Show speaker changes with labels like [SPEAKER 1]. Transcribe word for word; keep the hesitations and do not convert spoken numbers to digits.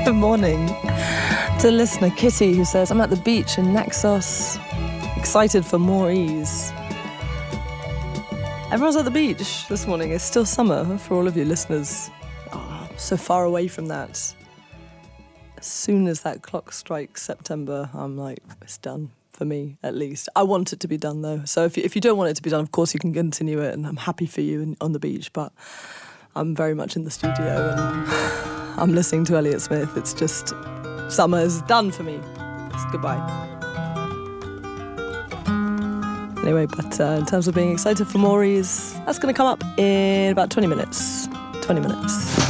[SPEAKER 1] Good morning to listener Kitty, who says, I'm at the beach in Naxos, excited for more ease. Everyone's at the beach this morning. It's still summer for all of you listeners. Oh, so far away from that. As soon as that clock strikes September, I'm like, it's done for me, at least. I want it to be done, though. So if you, if you don't want it to be done, of course you can continue it, and I'm happy for you in, on the beach, but I'm very much in the studio and I'm listening to Elliott Smith. It's just, summer is done for me. It's goodbye. Anyway, but uh, in terms of being excited for Maury's, that's going to come up in about twenty minutes. twenty minutes.